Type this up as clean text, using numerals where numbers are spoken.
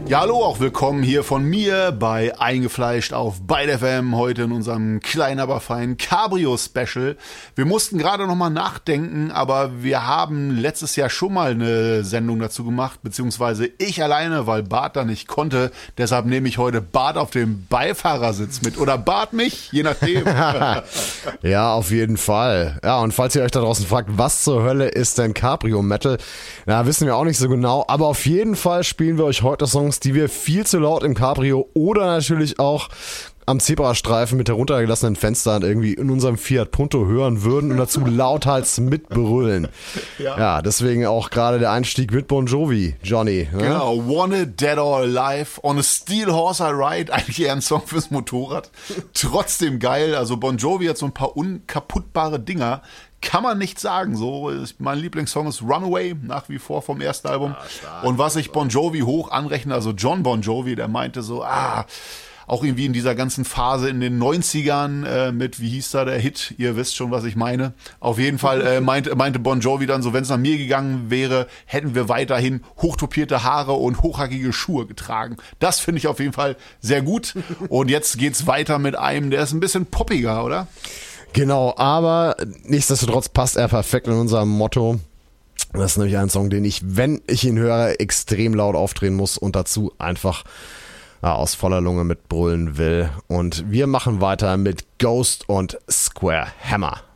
Ja, hallo, auch willkommen hier von mir bei Eingefleischt auf Byte FM, heute in unserem kleinen, aber feinen Cabrio-Special. Wir mussten gerade nochmal nachdenken, aber wir haben letztes Jahr schon mal eine Sendung dazu gemacht, beziehungsweise ich alleine, weil Bart da nicht konnte. Deshalb nehme ich heute Bart auf dem Beifahrersitz mit. Oder Bart mich, je nachdem. Ja, auf jeden Fall. Ja, und falls ihr euch da draußen fragt, was zur Hölle ist denn Cabrio-Metal? Na, wissen wir auch nicht so genau, aber auf jeden Fall spielen wir euch heute Songs, die wir viel zu laut im Cabrio oder natürlich auch am Zebrastreifen mit heruntergelassenen Fenstern irgendwie in unserem Fiat Punto hören würden und dazu lauthals mitbrüllen. Ja, deswegen auch gerade der Einstieg mit Bon Jovi, Johnny. Ne? Genau, Wanted, Dead or Alive, On a Steel Horse I Ride, eigentlich eher ein Song fürs Motorrad. Trotzdem geil, also Bon Jovi hat so ein paar unkaputtbare Dinger. Kann man nicht sagen, so. Mein Lieblingssong ist Runaway, nach wie vor vom ersten Album. Stark, und was ich Bon Jovi hoch anrechne, also John Bon Jovi, der meinte so, auch irgendwie in dieser ganzen Phase in den 90ern mit, wie hieß da der Hit, ihr wisst schon, was ich meine. Auf jeden Fall meinte Bon Jovi dann so, wenn es nach mir gegangen wäre, hätten wir weiterhin hochtopierte Haare und hochhackige Schuhe getragen. Das finde ich auf jeden Fall sehr gut. Und jetzt geht's weiter mit einem, der ist ein bisschen poppiger, oder? Genau, aber nichtsdestotrotz passt er perfekt in unser Motto. Das ist nämlich ein Song, den ich, wenn ich ihn höre, extrem laut aufdrehen muss und dazu einfach aus voller Lunge mitbrüllen will. Und wir machen weiter mit Ghost und Square Hammer.